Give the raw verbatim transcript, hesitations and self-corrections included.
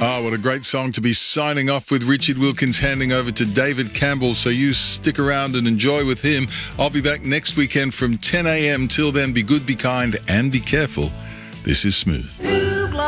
Ah, what a great song to be signing off with. Richard Wilkins handing over to David Campbell, so you stick around and enjoy with him. I'll be back next weekend from ten a.m. Till then, be good, be kind, and be careful. This is Smooth.